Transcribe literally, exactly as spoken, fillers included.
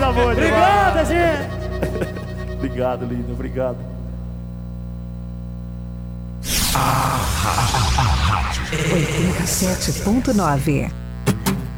Coisa boa demais. Obrigado, gente. Obrigado, lindo, obrigado. oitenta e sete ponto nove